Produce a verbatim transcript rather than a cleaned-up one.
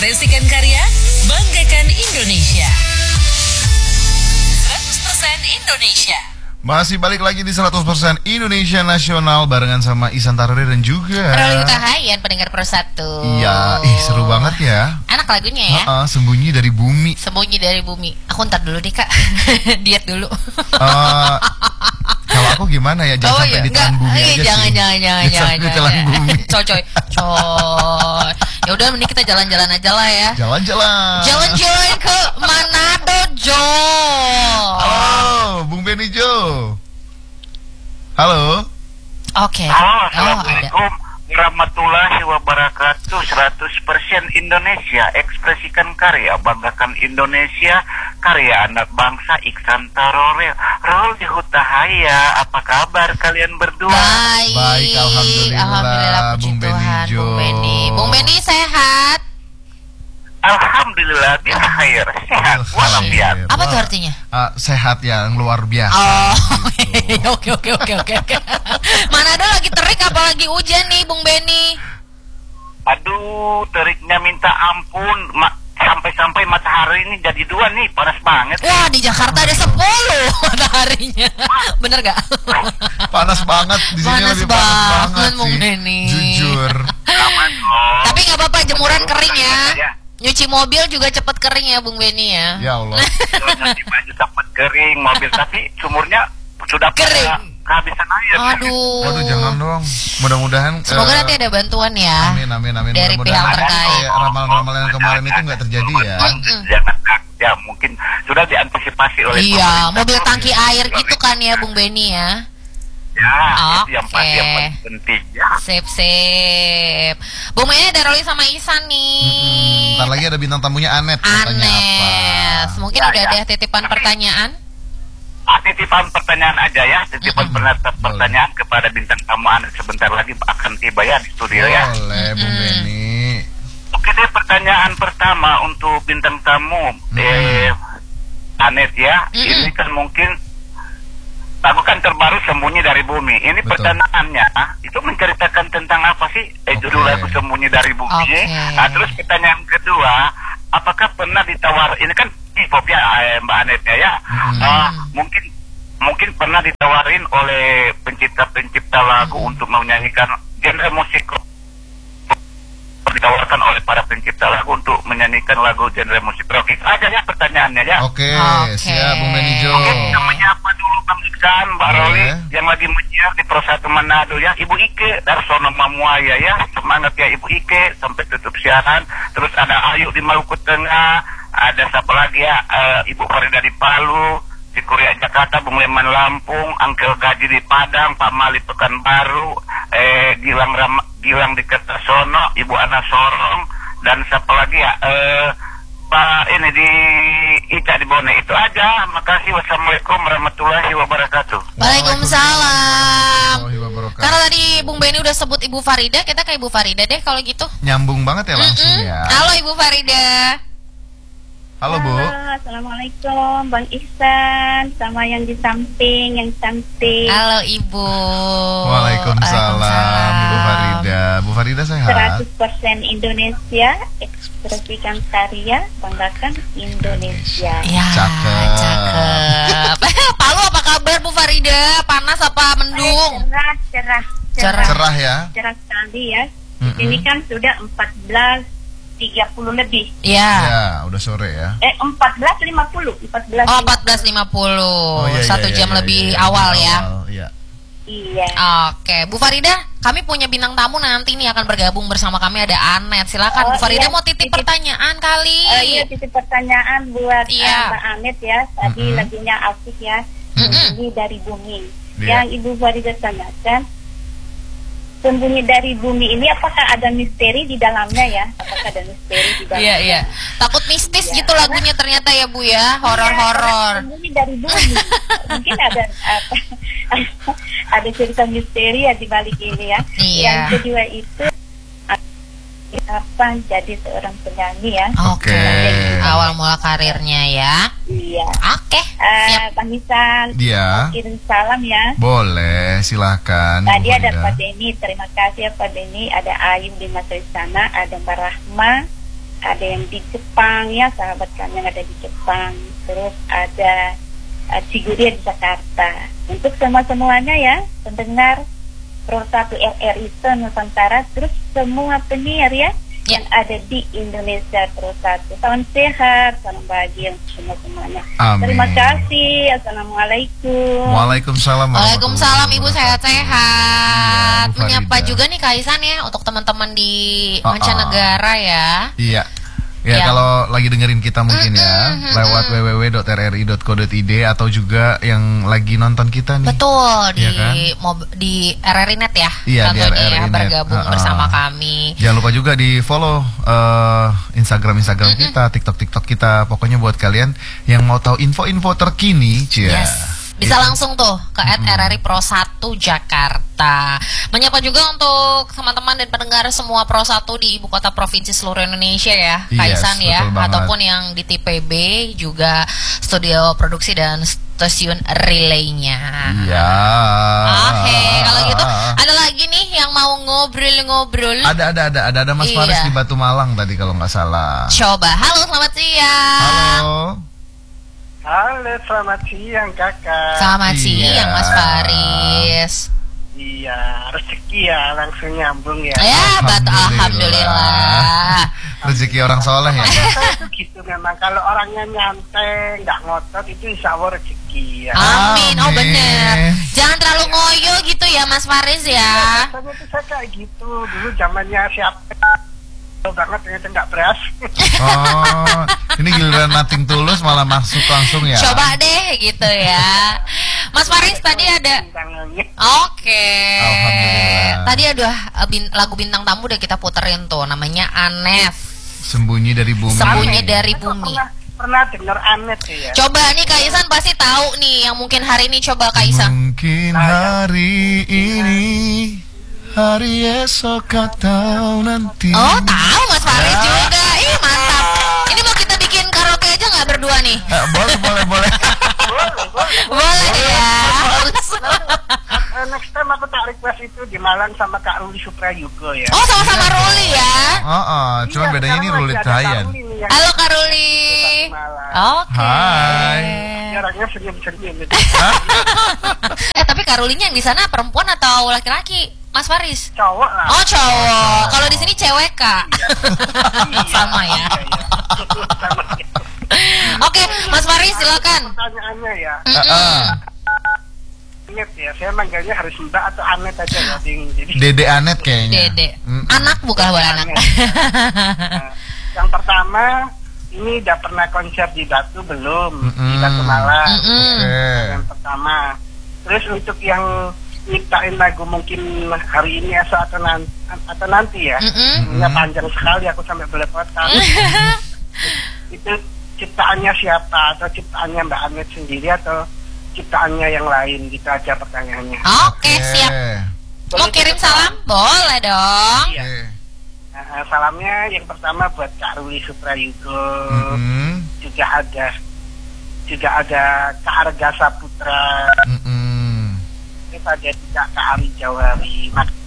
Ekspresikan karya, banggakan Indonesia. seratus persen Indonesia. Masih balik lagi di seratus persen Indonesia Nasional barengan sama Ihsan Taruri dan juga Roli Utahayan, pendengar Pro satu. Iya, ih seru banget ya. Enak lagunya ya. Uh-uh, sembunyi dari bumi. Sembunyi dari bumi. Aku ntar dulu deh kak. Diet dulu. uh, Kalau aku gimana ya? Jangan oh, sampai iya. ditelan bumi Iya, aja jangan, sih. jangan, jangan, jangan, jangan, ditelan jangan. bumi. Coy, coy, coy. Ya udah, mending kita jalan-jalan aja lah ya. Jalan-jalan. Jalan-jalan ke Manado, Jo. Halo, Bung Benny Jo. Halo. Oke. Halo, Oh, Assalamualaikum warahmatullahi wabarakatuh. seratus persen Indonesia, ekspresikan karya, banggakan Indonesia, karya anak bangsa Ihsan Taruri. Roli Hutahaya, apa kabar kalian berdua? Baik. Baik, alhamdulillah, Alhamdulillah, puji Bung Benny Tuhan, Jo. Bung Benny. Bung Benny sehat? Alhamdulillah, dia khair, sehat, walafiat. Apa tuh artinya? Uh, sehat yang luar biasa. Oh, oke oke oke oke oke. Manado lagi terik apalagi hujan nih, Bung Benny. Aduh, teriknya minta ampun, Ma- sampai-sampai matahari ini jadi dua nih, panas banget. Wah, di Jakarta ada sepuluh mataharinya. Bener gak? Panas banget di sini, Panas lebih panas banget, banget Bung sih. Benny. Jujur. Aman dong. Tapi gak apa-apa, jemuran kering ya. Ya. Nyuci mobil juga cepet kering ya, Bung Benny ya. Ya Allah. Nanti baju dapat kering mobil, tapi sumurnya sudah Kering. pada kehabisan air. Aduh. Waduh, jangan dong. Mudah-mudahan Semoga eh, nanti ada bantuan ya. Amin, amin, amin. Dari Mudah-mudahan pihak terkait. kayak ramalan-ramalan yang kemarin itu nggak terjadi ya. Mm-mm. Jangan takut ya, mungkin sudah diantisipasi oleh Iya, pemerintah. mobil tangki air gitu kan ya, Bung Benny ya. Ya, itu yang Oke. pasti yang paling penting ya. Sip, sip. Bung Benny ada Roli sama Ihsan nih. Mm-mm. Ntar lagi ada bintang tamunya Anet. Mau tanya Anes. apa? Mungkin Ya, udah ya. ada titipan pertanyaan. Ah, titipan pertanyaan aja ya, titipan Mm-mm. pertanyaan, pertanyaan kepada bintang tamu Anda sebentar lagi akan tiba ya di studio ya. Boleh, Bung Mm-mm. Benny. Oke deh, pertanyaan pertama untuk bintang tamu Hmm. eh, Anet ya. Mm-mm. Ini kan mungkin lagu kan terbaru Sembunyi dari Bumi. Ini Betul. pertanyaannya, ah, itu menceritakan tentang apa sih? Eh, Oke. judul lagu Sembunyi dari Bumi. Oke. Nah, terus pertanyaan kedua, apakah pernah ditawar? Ini kan hip-hop ya, eh, Mbak Anet ya. Hmm. Ah, mungkin mungkin pernah ditawarin oleh pencipta-pencipta lagu untuk menyanyikan genre musik rock. Ditawarkan oleh para pencipta lagu untuk menyanyikan lagu genre musik rock. Itu aja ya pertanyaannya ya. Oke, Oke. siap Bung Benny Jo. Oke, kita menyapa dulu Bang Ihsan, Mbak Boleh. Roli yang lagi menyiar di Pro satu Manado ya. Ibu Ike Darsono Mamuaya ya. Semangat ya Ibu Ike sampai tutup siaran. Terus ada Ayu di Maluku Tengah, ada siapa lagi ya? Eh, Ibu Farida di Palu, di Korea Jakarta, Bung Leman Lampung, Angkel Gaji di Padang, Pak Mali Pekanbaru, eh Gilang Ram Gilang di Kertosono, Ibu Ana Sorong, dan siapa lagi ya? Eh Pak ini di Ica di Bone. Itu aja. Makasih. Wassalamualaikum warahmatullahi wabarakatuh. Waalaikumsalam. Warahmatullahi wabarakatuh. Karena tadi Bung Benny udah sebut Ibu Farida, kita ke Ibu Farida deh kalau gitu. Nyambung banget ya langsung Mm-mm. ya. Halo Ibu Farida. Halo Bu. Assalamualaikum Bang Ihsan sama yang di samping yang cantik. Halo Ibu. Waalaikumsalam Ibu Farida. Bu Farida sehat? seratus persen Indonesia, ekspresikan karya, banggakan Indonesia. Ya, Cakep. cakep. Palu apa kabar Bu Farida? Panas apa mendung? Cerah, cerah, Cerah. Cerah ya. cerah sekali ya. Mm-mm. Ini kan sudah empat belas tiga puluh lebih. Ya. Ya, udah sore ya. Eh empat belas lima puluh, empat belas. Oh, empat belas lima puluh. iya, Satu iya, jam iya, lebih iya, awal lebih ya. awal, iya. Iya. Oke, Bu Farida, kami punya bintang tamu nanti nih akan bergabung bersama kami, ada Anet. Silakan Oh, Bu Farida, iya. mau titip Titip. pertanyaan kali. Eh, iya, titip pertanyaan buat Iya. eh, Mbak Anet ya. Tadi Mm-mm. lagunya Alfie ya. Mm-mm. Ini dari bumi. Iya. Yang Ibu Farida tanyakan, sembunyi dari bumi ini apakah ada misteri di dalamnya ya? Apakah ada misteri di dalamnya? Iya, iya. Takut mistis Iya, gitu lagunya ternyata ya Bu ya, horor-horor. Iya, sembunyi dari bumi. Mungkin ada apa, ada cerita misteri ya di balik ini ya. Iya. Yang kedua itu apa jadi seorang penyanyi ya? Oke. Oke. Awal mula karirnya ya. Iya. Oke. Eh, Siap. Bang Ihsan, Dia. kirim salam ya. Boleh, silakan. Tadi Bu ada Farida. Pak Denny, terima kasih ya Pak Denny. Ada Ayu di Mas sana, ada Mbak Rahma, ada yang di Jepang ya, sahabat kami yang ada di Jepang. Terus ada uh, Ciguria di Jakarta. Untuk semua-semuanya ya, pendengar Pro satu R R I Nusantara, terus semua penyiar ya, Ya. yang ada di Indonesia Pro satu. Salam sehat, salam bahagia untuk semua-semuanya. Amin. Terima kasih. Assalamualaikum. Waalaikumsalam. Waalaikumsalam Ibu warahmatullahi sehat-sehat. Iya, Bu Menyapa Farida. juga nih Kaisan ya untuk teman-teman di Ah, ah. mancanegara ya. Iya. Ya, Ya. kalau lagi dengerin kita mungkin ya Mm-mm, lewat w w w dot r r i dot co dot i d atau juga yang lagi nonton kita nih. Betul di Iya kan? mob- di R R I Net ya. Iya, di contohnya R R I ya, Net. bergabung Ah, ah. bersama kami. Jangan lupa juga di follow eh, Instagram Instagram kita, TikTok TikTok kita. Pokoknya buat kalian yang mau tahu info-info terkini, cia. Yes. Bisa Iya. langsung tuh ke at R R I Pro satu Jakarta. Menyapa juga untuk teman-teman dan pendengar semua Pro satu di ibu kota provinsi seluruh Indonesia ya, Yes, Kaisan ya, betul banget. ataupun yang di T P B juga studio produksi dan stasiun relaynya. Iya. Oke, kalau gitu ada lagi nih yang mau ngobrol-ngobrol. Ada ada ada ada ada Mas Iya. Faris di Batu Malang tadi kalau nggak salah. Coba, halo selamat siang. Halo. Halo, selamat siang kakak. Selamat Iya. siang Mas Faris. Iya, rezeki ya langsung nyambung ya. Ya, betul, Alhamdulillah. alhamdulillah. Rezeki orang soleh ya. Saya tuh gitu memang, kalau orangnya nyantai, nggak ngotot, itu insya Allah rezeki ya. Amin, oh Amin. bener. Jangan terlalu ngoyo gitu ya Mas Faris ya. Biasanya tuh saya kayak gitu, dulu zamannya siapa banget ternyata nggak beras. Oh, ini giliran nating tulus malah masuk langsung ya. Coba deh gitu ya. Mas Faris tadi ada. Tangannya. Oke. Alhamdulillah. Tadi ada uh, bin- lagu bintang tamu udah kita puterin tuh, namanya Anef. Sembunyi dari bumi. Sembunyi dari Saya kok bumi. Pernah, pernah dengar Anet ya. Coba nih Kaisan pasti tahu nih yang mungkin hari ini, coba Kaisan. Mungkin hari ini, hari esok atau nanti. Oh, tahu Mas Faris juga. Ih, mantap. Ini mau kita bikin karaoke aja nggak berdua nih? Eh, boleh boleh boleh. Boleh, boleh. Boleh ya. Eh, next time aku tak request itu di Malang sama Kak Ruli Suprayugo ya. Oh, sama-sama Ruli ya. Oh, oh, cuman Iya, bedanya ini sekarang Rulit masih ada Kak Dayan. Ruli nih yang Halo Kak Ruli. Malang. Oke. Hai. Jarangnya senyum-senyum gitu. Eh, tapi Kak Rulinya yang di sana perempuan atau laki-laki? Mas Faris? Cowok lah. Oh, cowok. Kalau di sini cewek, Kak. Iya, Sama ya. iya, iya. Sama ya. Oke, Mas Faris silakan. Pertanyaannya ya, Heeh. Anet ya, saya manggilnya harus Mbak atau Anet aja ya, Ding. Jadi Dede Anet kayaknya. Dede. Mm-mm. Anak bukan bukan anak. Nah, yang pertama, ini udah pernah konser di Batu belum? Di Mm-mm. Batu Malang. Mm-mm. Oke. Yang pertama. Terus untuk yang nyiptain lagu mungkin hari ini esok atau nanti, atau nanti ya, Mm-mm. ini panjang sekali aku sampai belepotan. Itu ciptaannya siapa, atau ciptaannya Mbak Anet sendiri atau ciptaannya yang lain, gitu aja pertanyaannya. Oke, siap. Mau Boleh kirim kita salam? Boleh dong. Iya. Oke. Nah, salamnya yang pertama buat Kak Ruli Suprayugo, Mm-mm. juga ada juga ada Kak Arga Saputra, Mm-mm. terus ada juga Kak Ari Jawari. Mak-